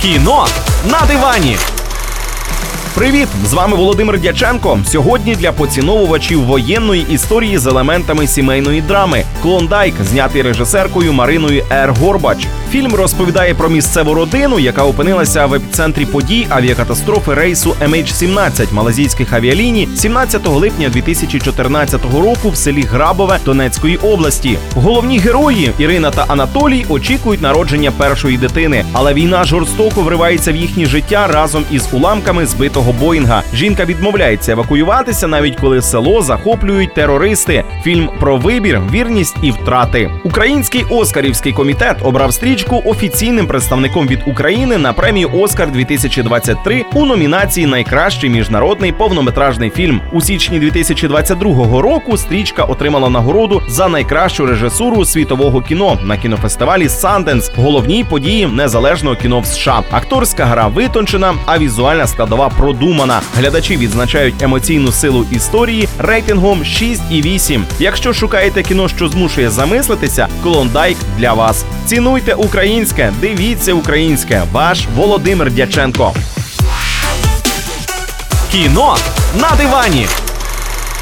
Кіно на дивані. Привіт! З вами Володимир Дяченко. Сьогодні для поціновувачів воєнної історії з елементами сімейної драми «Клондайк», знятий режисеркою Мариною Р. Горбач. Фільм розповідає про місцеву родину, яка опинилася в епіцентрі подій авіакатастрофи рейсу MH17 малайзійських авіаліній 17 липня 2014 року в селі Грабове Донецької області. Головні герої Ірина та Анатолій очікують народження першої дитини, але війна жорстоко вривається в їхнє життя разом із уламками збитого Боїнга. Жінка відмовляється евакуюватися, навіть коли село захоплюють терористи. Фільм про вибір, вірність і втрати. Український Оскарівський комітет обрав стрічку офіційним представником від України на премію «Оскар-2023» у номінації «Найкращий міжнародний повнометражний фільм». У січні 2022 року стрічка отримала нагороду за найкращу режисуру світового кіно на кінофестивалі «Санденс», головній події незалежного кіно в США. Акторська гра витончена, а візуальна складова продумана. Глядачі відзначають емоційну силу історії рейтингом 6,8. Якщо шукаєте кіно, що змушує замислитися, «Клондайк» для вас. Цінуйте українське, дивіться українське. Ваш Володимир Дяченко. Кіно на дивані.